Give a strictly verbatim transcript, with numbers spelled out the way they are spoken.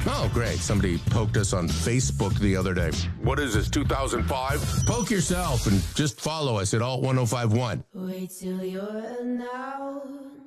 Oh, great. Somebody poked us on Facebook the other day. What is this, two thousand five? Poke yourself and just follow us at Alt ten fifty-one. Wait till you're announced.